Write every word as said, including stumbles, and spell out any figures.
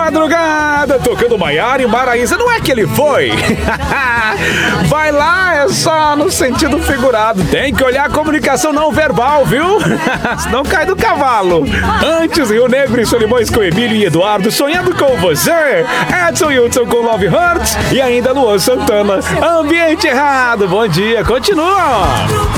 madrugada, tocando Maiara e Maraísa. Não é que ele foi? Vai lá, é só no sentido figurado. Tem que olhar a comunicação não verbal, viu? Senão cai do cavalo. Antes, Rio Negro e Solimões com Emílio e Eduardo, sonhando com você. Edson e Hudson com Love Hurts e ainda Luan Santana. Ambiente errado, bom dia, continua.